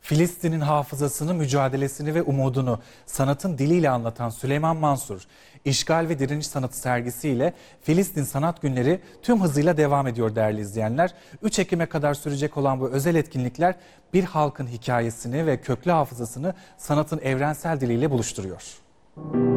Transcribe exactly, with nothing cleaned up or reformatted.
Filistin'in hafızasını, mücadelesini ve umudunu sanatın diliyle anlatan Süleyman Mansur, İşgal ve Direniş Sanatı sergisiyle Filistin Sanat Günleri tüm hızıyla devam ediyor değerli izleyenler. üç Ekim'e kadar sürecek olan bu özel etkinlikler bir halkın hikayesini ve köklü hafızasını sanatın evrensel diliyle buluşturuyor.